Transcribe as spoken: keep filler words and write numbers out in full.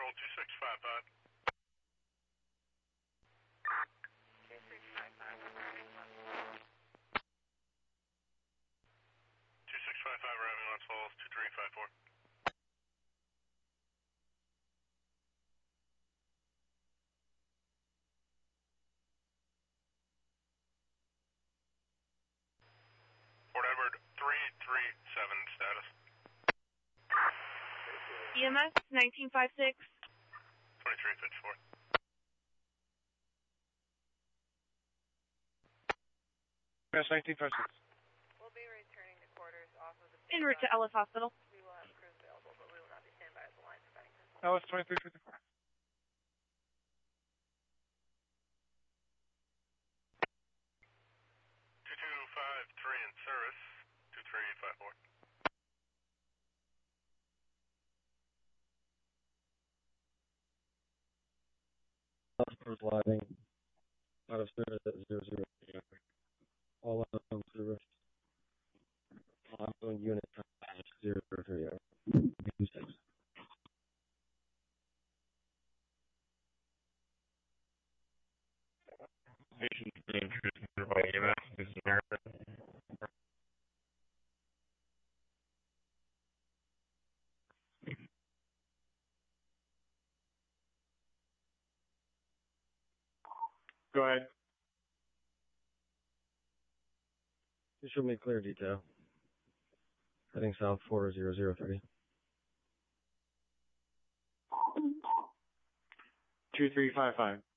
International two six five five. two six five five, arriving Los two six five five, arriving Los Falls, two three five four. Port Edward three three seven, status. E M S nineteen fifty-six. twenty-three fifty-four. Yes, nineteen fifty-six. We'll be returning to quarters off of the... En route to Ellis Hospital. We will have crews available, but we will not be standby at the line providing this. That was twenty-three fifty-four. two two five three in service, two three five four. Customers lighting out of service at zero zero three. All out on service. Ongoing unit time zero zero three. two six. Station three intrusion by E M S. This is America. Go ahead. You show me clear detail. Heading south four zero zero three. two three five five.